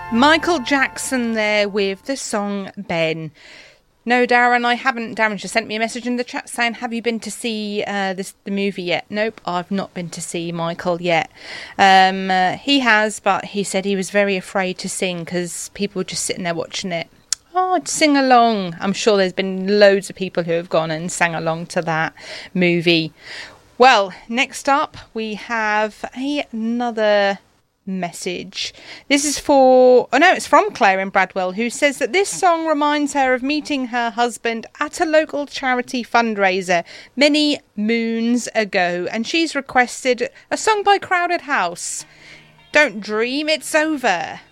Michael Jackson there with the song Ben. No, Darren, I haven't. Darren just sent me a message in the chat saying, have you been to see the movie yet? Nope, I've not been to see Michael yet. He has, but he said he was very afraid to sing because people were just sitting there watching it. Oh, I'd sing along. I'm sure there's been loads of people who have gone and sang along to that movie. Well, next up we have another message. This is it's from Claire in Bradwell, who says that this song reminds her of meeting her husband at a local charity fundraiser many moons ago, and she's requested a song by Crowded House. Don't dream it's over.